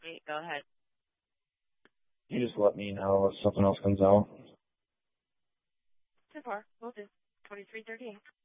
date. Go ahead. You just let me know if something else comes out. 10-4. We'll do. 2338.